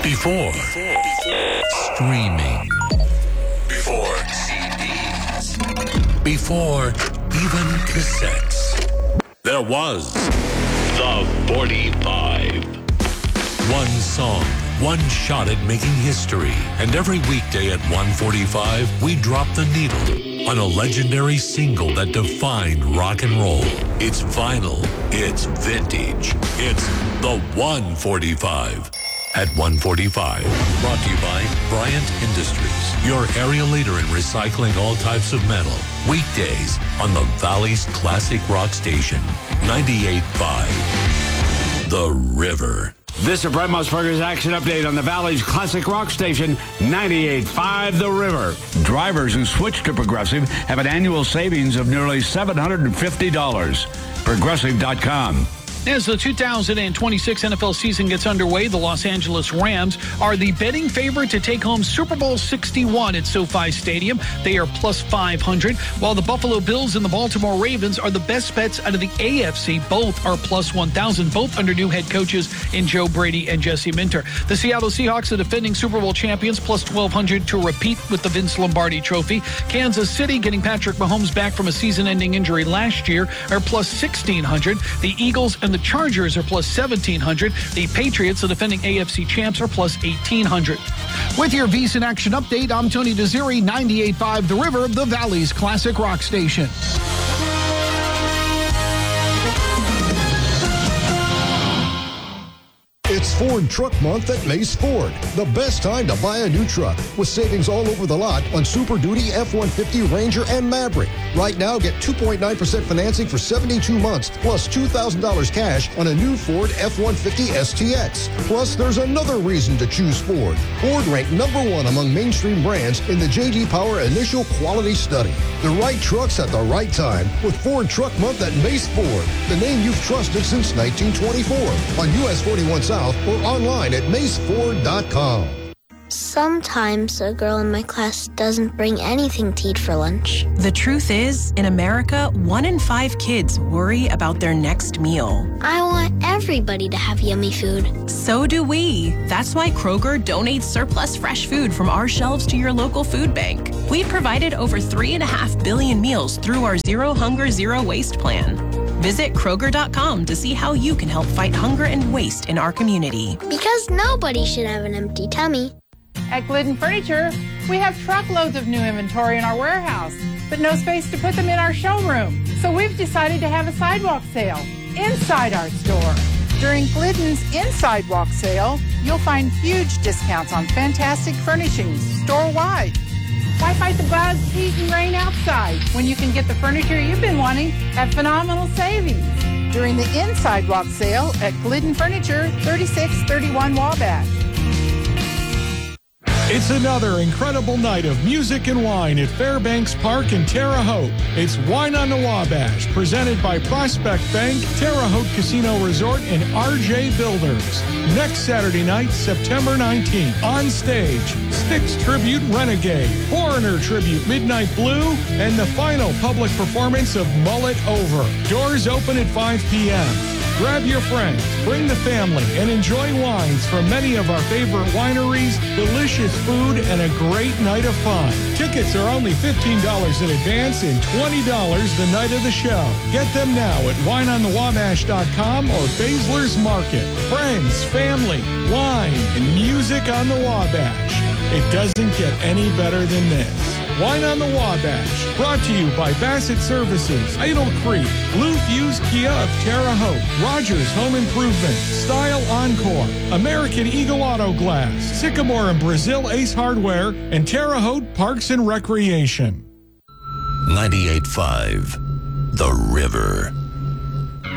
Before streaming. Before CDs. Before even cassettes. There was the 45. One song, one shot at making history. And every weekday at 1:45, we drop the needle on a legendary single that defined rock and roll. It's vinyl. It's vintage. It's the 145. At 1:45, brought to you by Bryant Industries, your area leader in recycling all types of metal. Weekdays on the Valley's classic rock station, 98.5, The River. This is Brett Musburger's Action Update on the Valley's classic rock station, 98.5 The River. Drivers who switch to Progressive have an annual savings of nearly $750. Progressive.com. As the 2026 NFL season gets underway, the Los Angeles Rams are the betting favorite to take home Super Bowl 61 at SoFi Stadium. They are plus 500, while the Buffalo Bills and the Baltimore Ravens are the best bets out of the AFC. Both are plus 1,000, both under new head coaches in Joe Brady and Jesse Minter. The Seattle Seahawks, the defending Super Bowl champions, plus 1,200 to repeat with the Vince Lombardi Trophy. Kansas City, getting Patrick Mahomes back from a season-ending injury last year, are plus 1,600. The Eagles and the Chargers are plus 1,700. The Patriots, the defending AFC champs, are plus 1,800. With your VSiN Action Update, I'm Tony Desiri, 98.5 The River, the Valley's classic rock station. It's Ford Truck Month at Mace Ford. The best time to buy a new truck, with savings all over the lot on Super Duty, F-150, Ranger, and Maverick. Right now, get 2.9% financing for 72 months, plus $2,000 cash on a new Ford F-150 STX. Plus, there's another reason to choose Ford. Ford ranked #1 among mainstream brands in the J.D. Power Initial Quality Study. The right trucks at the right time with Ford Truck Month at Mace Ford, the name you've trusted since 1924. On US 41 South or online at maceford.com. Sometimes a girl in my class doesn't bring anything to eat for lunch. The truth is, in America, 1 in 5 kids worry about their next meal. I want everybody to have yummy food. So do we. That's why Kroger donates surplus fresh food from our shelves to your local food bank. We've provided over 3.5 billion meals through our Zero Hunger, Zero Waste plan. Visit Kroger.com to see how you can help fight hunger and waste in our community. Because nobody should have an empty tummy. At Glidden Furniture, we have truckloads of new inventory in our warehouse, but no space to put them in our showroom. So we've decided to have a sidewalk sale inside our store. During Glidden's Inside Walk Sale, you'll find huge discounts on fantastic furnishings store-wide. Why fight the bugs, heat, and rain outside when you can get the furniture you've been wanting at phenomenal savings? During the Inside Walk Sale at Glidden Furniture, 3631 Wabash. It's another incredible night of music and wine at Fairbanks Park in Terre Haute. It's Wine on the Wabash, presented by Prospect Bank, Terre Haute Casino Resort, and RJ Builders. Next Saturday night, September 19th, on stage, Styx Tribute Renegade, Foreigner Tribute Midnight Blue, and the final public performance of Mullet Over. Doors open at 5 p.m. Grab your friends, bring the family, and enjoy wines from many of our favorite wineries, delicious food, and a great night of fun. Tickets are only $15 in advance and $20 the night of the show. Get them now at wineonthewabash.com or Baszler's Market. Friends, family, wine, and music on the Wabash. It doesn't get any better than this. Wine on the Wabash, brought to you by Bassett Services, Idle Creek, Blue Fuse Kia of Terre Haute, Rogers Home Improvement, Style Encore, American Eagle Auto Glass, Sycamore and Brazil Ace Hardware, and Terre Haute Parks and Recreation. 98.5 The River.